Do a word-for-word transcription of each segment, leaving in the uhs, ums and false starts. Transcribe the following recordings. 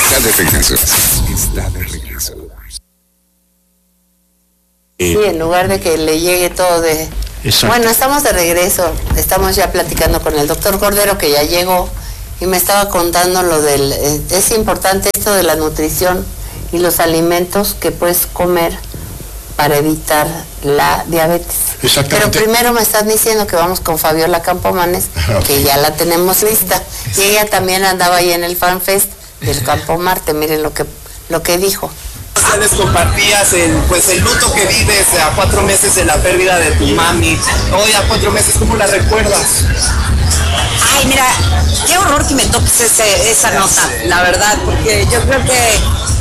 Está de regreso. Está de regreso. Sí, en lugar de que le llegue todo de... Exacto. Bueno, estamos de regreso. Estamos ya platicando con el doctor Cordero, que ya llegó, y me estaba contando lo del... Eh, es importante esto de la nutrición y los alimentos que puedes comer para evitar la diabetes. Exactamente. Pero primero me están diciendo que vamos con Fabiola Campomanes, okay, que ya la tenemos lista. Y ella también andaba ahí en el FanFest del Campo Marte. Miren lo que, lo que dijo. Les compartías el, pues el luto que vives a cuatro meses de la pérdida de tu mami. Hoy a cuatro meses, ¿cómo la recuerdas? Ay, mira, qué horror que me toques ese, esa nota, la verdad, porque yo creo que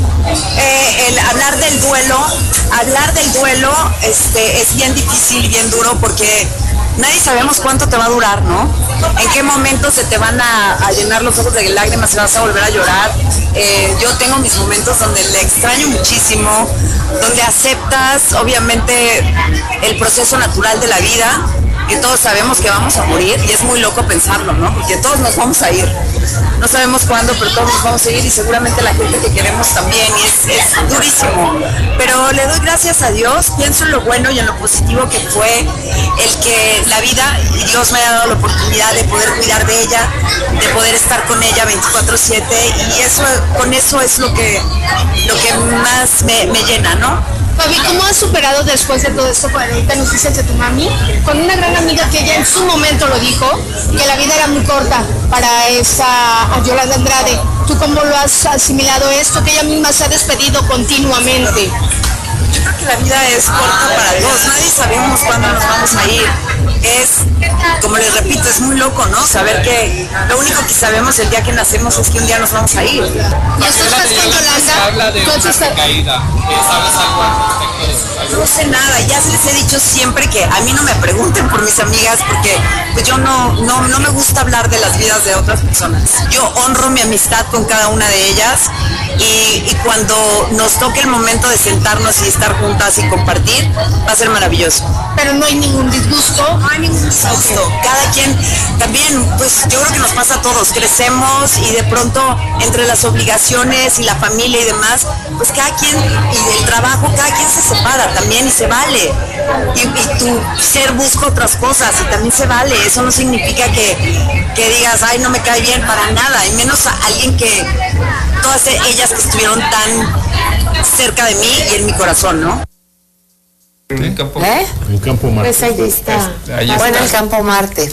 eh, el hablar del duelo, hablar del duelo este, es bien difícil y bien duro, porque nadie sabemos cuánto te va a durar, ¿no? En qué momento se te van a, a llenar los ojos de lágrimas, se vas a volver a llorar. Eh, yo tengo mis momentos donde le extraño muchísimo, donde aceptas obviamente el proceso natural de la vida, y todos sabemos que vamos a morir, y es muy loco pensarlo, ¿no? Porque todos nos vamos a ir. No sabemos cuándo, pero todos nos vamos a ir, y seguramente la gente que queremos también, y es, es durísimo. Pero le doy gracias a Dios, pienso en lo bueno y en lo positivo que fue el que la vida, y Dios me ha dado la oportunidad de poder cuidar de ella, de poder estar con ella veinticuatro siete, y eso, con eso es lo que, lo que más me, me llena, ¿no? Fabi, ¿cómo has superado después de todo esto con ahorita noticias de tu mami? Con una gran amiga que ella en su momento lo dijo, que la vida era muy corta para esa a Yolanda Andrade. ¿Tú cómo lo has asimilado esto, que ella misma se ha despedido continuamente? Yo creo que la vida es corta para todos, nadie sabemos cuándo nos vamos a ir. Es, como les repito, es muy loco, ¿no? Saber que lo único que sabemos el día que nacemos es que un día nos vamos a ir. ¿Y esto estás con Yolanda? Habla de una recaída. ¿Sabes algo al respecto de eso? No sé nada, ya les he dicho siempre que a mí no me pregunten por mis amigas, porque pues yo no, no, no me gusta hablar de las vidas de otras personas. Yo honro mi amistad con cada una de ellas, y, y cuando nos toque el momento de sentarnos y estar juntas y compartir, va a ser maravilloso. Pero no hay ningún disgusto. No hay ningún disgusto. Cada quien, también, pues yo creo que nos pasa a todos, crecemos y de pronto entre las obligaciones y la familia y demás, pues cada quien, y el trabajo, cada quien se separa también, y se vale. Y, y tu ser busca otras cosas, y también se vale. Eso no significa que, que digas, ay, no me cae bien, para nada, y menos a alguien que, todas ellas que estuvieron tan cerca de mí y en mi corazón, ¿no? El campo, ¿Eh? El Campo Marte. Pues ahí está. Ahí Bueno, está. el Campo Marte.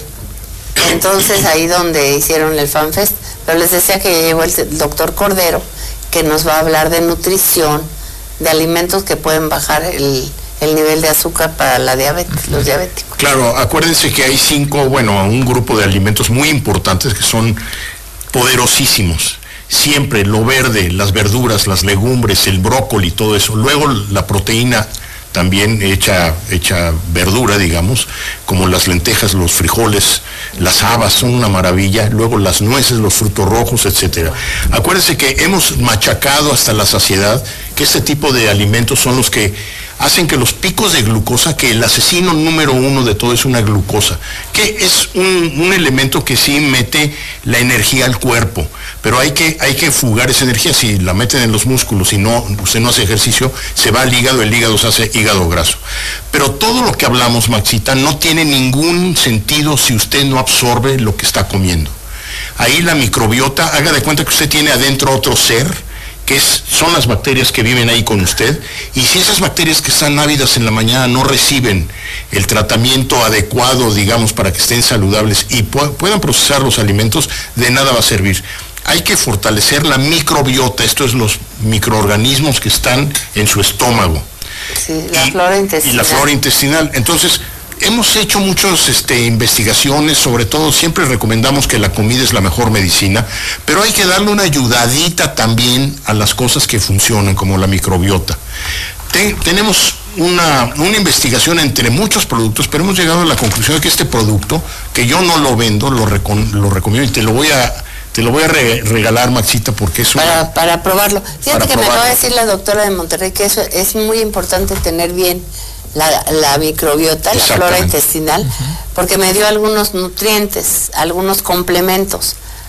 Entonces ahí donde hicieron el FanFest. Pero les decía que ya llegó el doctor Cordero, que nos va a hablar de nutrición, de alimentos que pueden bajar el, el nivel de azúcar para la diabetes, los diabéticos. Claro, acuérdense que hay cinco, bueno, un grupo de alimentos muy importantes que son poderosísimos. Siempre lo verde, las verduras, las legumbres, el brócoli, todo eso. Luego la proteína también hecha, hecha verdura, digamos, como las lentejas, los frijoles, las habas son una maravilla, luego las nueces, los frutos rojos, etcétera. Acuérdense que hemos machacado hasta la saciedad que este tipo de alimentos son los que hacen que los picos de glucosa, que el asesino número uno de todo es una glucosa, que es un, un elemento que sí mete la energía al cuerpo, pero hay que, hay que fugar esa energía. Si la meten en los músculos y no, usted no hace ejercicio, se va al hígado, el hígado se hace hígado graso. Pero todo lo que hablamos, Maxita, no tiene ningún sentido si usted no absorbe lo que está comiendo. Ahí la microbiota, haga de cuenta que usted tiene adentro otro ser, que es, son las bacterias que viven ahí con usted, y si esas bacterias que están ávidas en la mañana no reciben el tratamiento adecuado, digamos, para que estén saludables y pu- puedan procesar los alimentos, de nada va a servir. Hay que fortalecer la microbiota, esto es los microorganismos que están en su estómago. Sí, la y, flora intestinal. Y la flora intestinal. Entonces, hemos hecho muchas este, investigaciones, sobre todo siempre recomendamos que la comida es la mejor medicina, pero hay que darle una ayudadita también a las cosas que funcionan, como la microbiota. Te, tenemos una, una investigación entre muchos productos, pero hemos llegado a la conclusión de que este producto, que yo no lo vendo, lo, recom, lo recomiendo y te lo voy a... Te lo voy a re regalar, Maxita, porque es una... Para, para probarlo. Fíjate para que probarlo. me acaba de decir la doctora de Monterrey que eso es muy importante, tener bien la, la microbiota, la flora intestinal, uh-huh. porque me dio algunos nutrientes, algunos complementos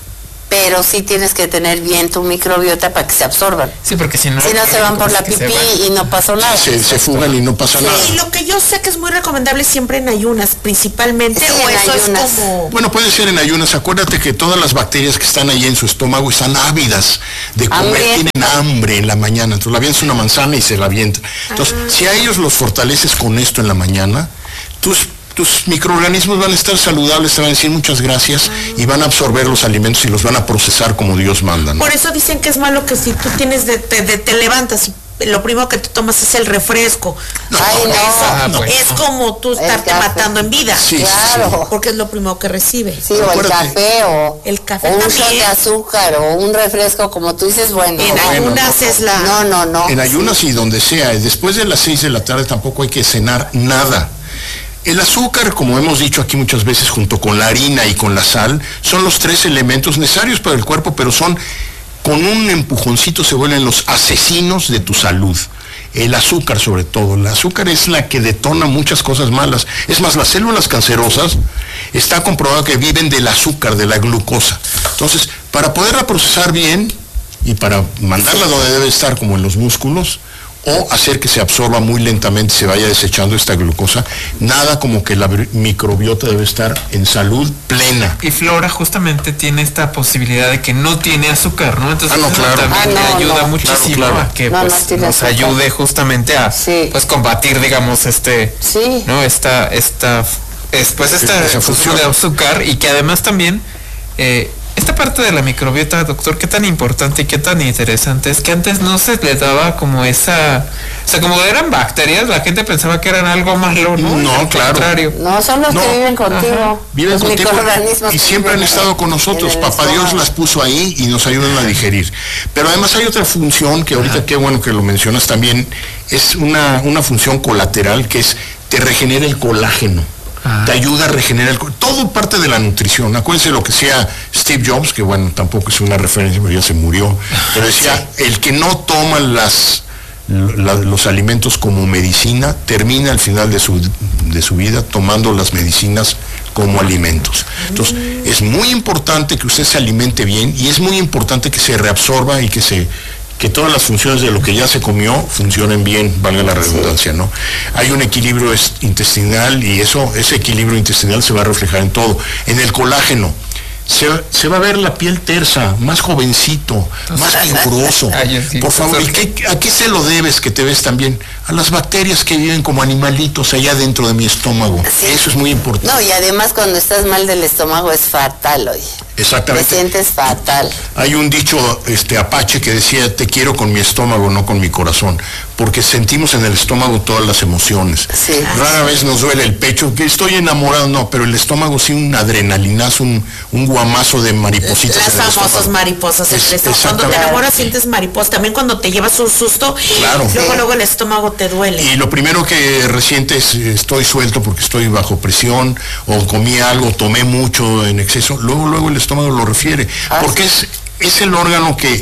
pero sí tienes que tener bien tu microbiota para que se absorban. Sí, porque si no... Si no se van por la pipí y no pasó nada. Se, se fugan y no pasa sí, nada. Y lo que yo sé que es muy recomendable siempre en ayunas, principalmente, sí, o en eso ayunas. es como... Bueno, puede ser en ayunas. Acuérdate que todas las bacterias que están ahí en su estómago están ávidas de comer, Hambre. tienen hambre en la mañana. Entonces la avientas una manzana y se la avienta. Entonces, ah. si a ellos los fortaleces con esto en la mañana, tus tus microorganismos van a estar saludables, te van a decir muchas gracias ah. y van a absorber los alimentos y los van a procesar como Dios manda, ¿no? Por eso dicen que es malo que si tú tienes de, de, de te levantas y lo primero que tú tomas es el refresco. No, Ay, no. Eso Ah, bueno. es como tú estarte matando en vida. Sí, claro. sí. Porque es lo primero que recibe. Sí, o el café o, el café o un también. shot de azúcar o un refresco, como tú dices, bueno. En no, ayunas no, no, es la... No, no, no. En ayunas y donde sea. Después de las seis de la tarde tampoco hay que cenar nada. El azúcar, como hemos dicho aquí muchas veces, junto con la harina y con la sal, son los tres elementos necesarios para el cuerpo, pero son, con un empujoncito se vuelven los asesinos de tu salud. El azúcar sobre todo. El azúcar es la que detona muchas cosas malas. Es más, las células cancerosas está comprobado que viven del azúcar, de la glucosa. Entonces, para poderla procesar bien y para mandarla donde debe estar, como en los músculos, o hacer que se absorba muy lentamente, se vaya desechando esta glucosa, nada como que la microbiota debe estar en salud plena. Y Flora justamente tiene esta posibilidad de que no tiene azúcar, ¿no? Entonces ah, no, claro. también ah, no, le ayuda no, muchísimo claro, claro. a que no, pues, no nos azúcar. ayude justamente a sí. pues combatir, digamos, este, sí. ¿no? Esta, esta, es, pues esta esa función de azúcar, y que además también eh, esta parte de la microbiota, doctor, qué tan importante y qué tan interesante es que antes no se le daba como esa, o sea, como eran bacterias, la gente pensaba que eran algo malo, ¿no? No, Al claro. contrario. No, son los No. que viven contigo. Viven los contigo microorganismos y siempre han estado con nosotros. Papá Dios las puso ahí y nos ayudan a digerir. Pero además hay otra función que ahorita, Ajá. qué bueno que lo mencionas también, es una, una función colateral que es, te regenera el colágeno. Ah. Te ayuda a regenerar el... Todo parte de la nutrición. Acuérdense lo que decía Steve Jobs, que bueno, tampoco es una referencia, pero ya se murió. Pero decía, sí. el que no toma las, la, los alimentos como medicina, termina al final de su, de su vida tomando las medicinas como alimentos. Entonces, mm. es muy importante que usted se alimente bien y es muy importante que se reabsorba y que se... que todas las funciones de lo que ya se comió funcionen bien, valga la redundancia, ¿no? Hay un equilibrio intestinal y eso, ese equilibrio intestinal se va a reflejar en todo. En el colágeno, se, se va a ver la piel tersa, más jovencito, más vigoroso. Por favor, ¿y qué, a qué se lo debes que te ves tan bien? A las bacterias que viven como animalitos allá dentro de mi estómago. Sí. Eso es muy importante. No, y además cuando estás mal del estómago es fatal, oye. Exactamente. Te sientes fatal. Hay un dicho este apache que decía, te quiero con mi estómago, no con mi corazón, porque sentimos en el estómago todas las emociones. Sí. Rara vez nos duele el pecho, que estoy enamorado, no, pero el estómago sí, un adrenalinazo, un, un guamazo de maripositas. Las famosas mariposas. Es, el cuando te enamoras sientes mariposas, también cuando te llevas un susto, claro. luego, sí. luego el estómago te duele. Y lo primero que resientes, estoy suelto porque estoy bajo presión, o comí algo, tomé mucho en exceso, luego, luego el estómago lo refiere, ah, porque sí. es, es el órgano que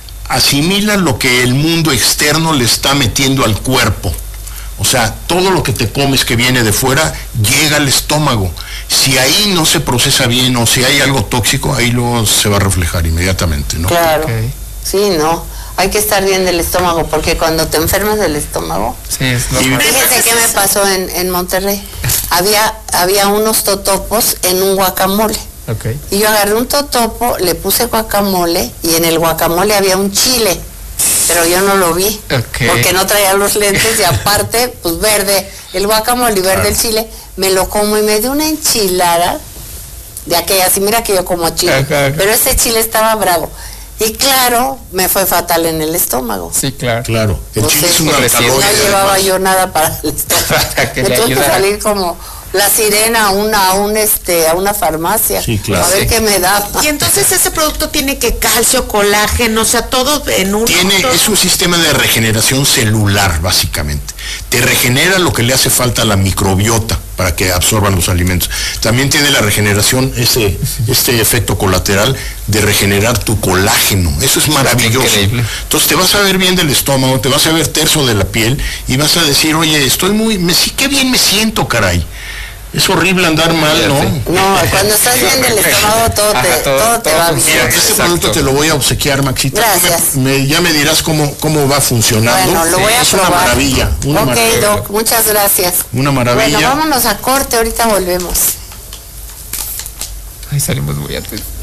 asimila lo que el mundo externo le está metiendo al cuerpo. O sea, todo lo que te comes que viene de fuera llega al estómago. Si ahí no se procesa bien o si hay algo tóxico, ahí luego se va a reflejar inmediatamente, ¿no? Claro, okay. sí, no. Hay que estar bien del estómago, porque cuando te enfermas del estómago... Sí, es lo más. Fíjense qué me pasó en, en Monterrey. Había, había unos totopos en un guacamole. Okay. Y yo agarré un totopo, le puse guacamole y en el guacamole había un chile, pero yo no lo vi, okay. porque no traía los lentes y aparte, pues verde el guacamole y verde claro. el chile, me lo como y me dio una enchilada de aquellas, y mira que yo como chile, okay, okay. pero ese chile estaba bravo. Y claro, me fue fatal en el estómago. Sí, claro. Claro. El no chile sé, es un alcaloide. No llevaba además. yo nada para el estómago. Me tuve que salir como la sirena a una, a un este, a una farmacia. Sí, claro. A ver sí. qué me da. Y entonces ese producto tiene que calcio, colágeno, o sea, todo en un... Tiene, todo. Es un sistema de regeneración celular, básicamente. Te regenera lo que le hace falta a la microbiota para que absorban los alimentos. También tiene la regeneración, este, este efecto colateral de regenerar tu colágeno. Eso es maravilloso. Increíble. Entonces te vas a ver bien del estómago, te vas a ver terso de la piel y vas a decir, oye, estoy muy, me, qué bien me siento, caray. Es horrible andar mal, ¿no? No, cuando estás bien del estómago todo te, Ajá, todo, todo te todo va bien. Mira, este Exacto. producto te lo voy a obsequiar, Maxita. Gracias. Me, me, ya me dirás cómo, cómo va funcionando. Bueno, lo sí. voy a es probar. una maravilla. Una ok, maravilla. Doc, muchas gracias. Una maravilla. Bueno, vámonos a corte, ahorita volvemos. Ay, salimos muy antes.